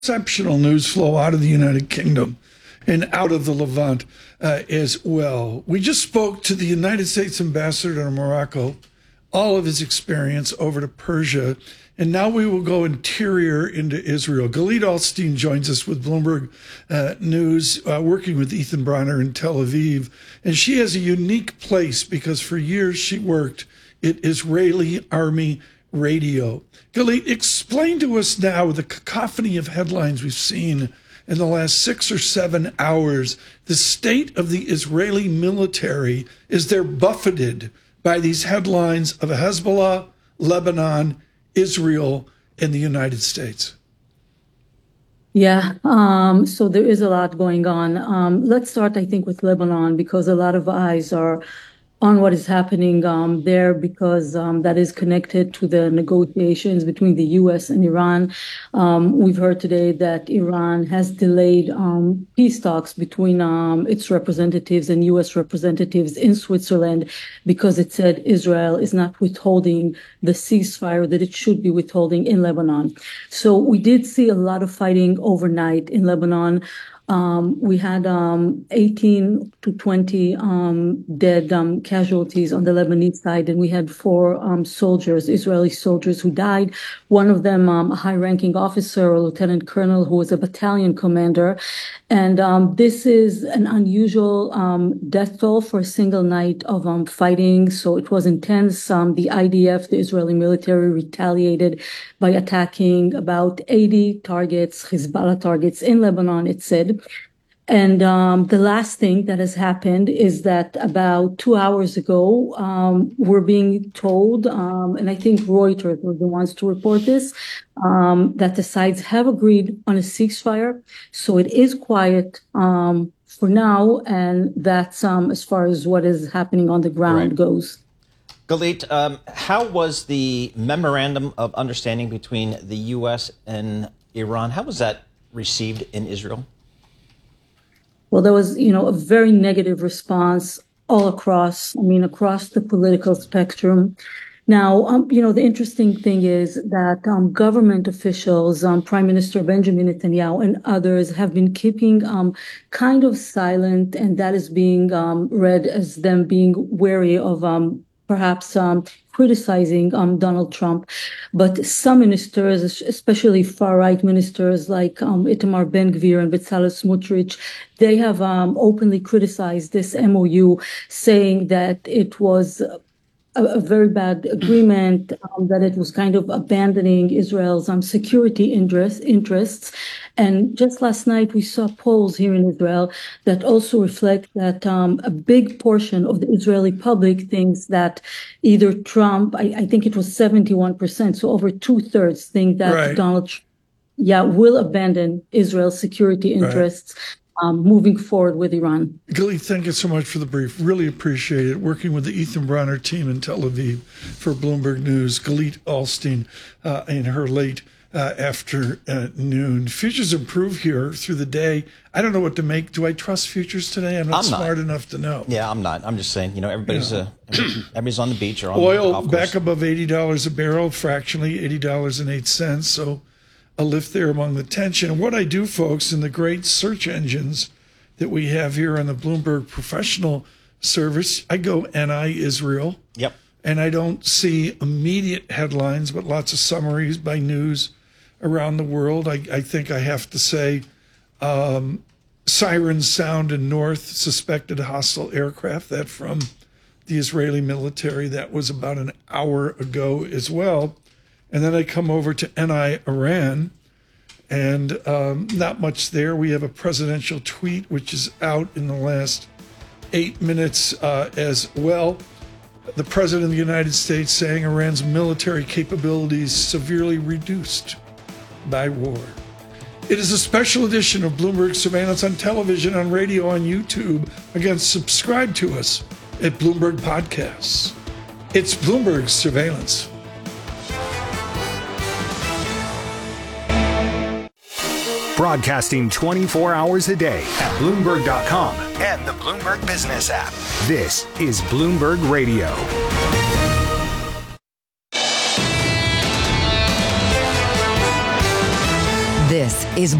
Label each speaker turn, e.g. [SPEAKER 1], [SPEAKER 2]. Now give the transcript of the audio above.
[SPEAKER 1] exceptional news flow out of the United Kingdom and out of the Levant as well. We just spoke to the United States ambassador to Morocco, all of his experience over to Persia. And now we will go interior into Israel. Galit Alstein joins us with Bloomberg News, working with Ethan Bronner in Tel Aviv. And she has a unique place because for years she worked at Israeli Army Radio. Galit, explain to us now the cacophony of headlines we've seen in the last 6 or 7 hours. The state of the Israeli military as they're buffeted by these headlines of Hezbollah, Lebanon, Israel, and the United States.
[SPEAKER 2] Yeah, so there is a lot going on. Let's start, I think, with Lebanon, because a lot of eyes are on what is happening there, because that is connected to the negotiations between the U.S. and Iran. We've heard today that Iran has delayed peace talks between its representatives and U.S. representatives in Switzerland because it said Israel is not withholding the ceasefire that it should be withholding in Lebanon. So we did see a lot of fighting overnight in Lebanon. We had 18 to 20 dead casualties on the Lebanese side, and we had 4 soldiers, Israeli soldiers, who died. One of them, a high-ranking officer, a lieutenant colonel, who was a battalion commander. And this is an unusual death toll for a single night of fighting. So it was intense. The IDF, the Israeli military, retaliated by attacking about 80 targets, Hezbollah targets in Lebanon, it said. And the last thing that has happened is that about 2 hours ago, we're being told, and I think Reuters were the ones to report this, that the sides have agreed on a ceasefire. So it is quiet for now, and that's as far as what is happening on the ground goes.
[SPEAKER 3] Galit, how was the memorandum of understanding between the U.S. and Iran? How was that received in Israel?
[SPEAKER 2] Well, there was, a very negative response all across the political spectrum. Now, the interesting thing is that government officials, Prime Minister Benjamin Netanyahu and others have been keeping kind of silent, and that is being read as them being wary of perhaps criticizing Donald Trump. But some ministers, especially far-right ministers like Itamar Ben-Gvir and Bezalel Smotrich, they have openly criticized this MOU, saying that it was a very bad agreement, that it was kind of abandoning Israel's security interests. And just last night, we saw polls here in Israel that also reflect that a big portion of the Israeli public thinks that either Trump, I think it was 71%, so over 2/3 think that Donald Trump, will abandon Israel's security interests. Moving forward with Iran.
[SPEAKER 1] Galit, thank you so much for the brief. Really appreciate it. Working with the Ethan Bronner team in Tel Aviv for Bloomberg News. Galit Alstein in her late afternoon. Futures improve here through the day. I don't know what to make. Do I trust futures today? I'm not smart enough to know.
[SPEAKER 3] Yeah, I'm not. I'm just saying, everybody's on the beach or on
[SPEAKER 1] oil
[SPEAKER 3] the golf course.
[SPEAKER 1] Back above $80 a barrel, fractionally $80.08. So a lift there among the tension. What I do, folks, in the great search engines that we have here on the Bloomberg Professional Service, I go NI Israel.
[SPEAKER 3] Yep.
[SPEAKER 1] And I don't see immediate headlines, but lots of summaries by news around the world. I think I have to say sirens sound in north, suspected hostile aircraft. That from the Israeli military. That was about an hour ago as well. And then I come over to NI Iran, and not much there. We have a presidential tweet, which is out in the last 8 minutes as well. The President of the United States saying Iran's military capabilities severely reduced by war. It is a special edition of Bloomberg Surveillance on television, on radio, on YouTube. Again, subscribe to us at Bloomberg Podcasts. It's Bloomberg Surveillance.
[SPEAKER 4] Broadcasting 24 hours a day at Bloomberg.com and the Bloomberg Business app. This is Bloomberg Radio.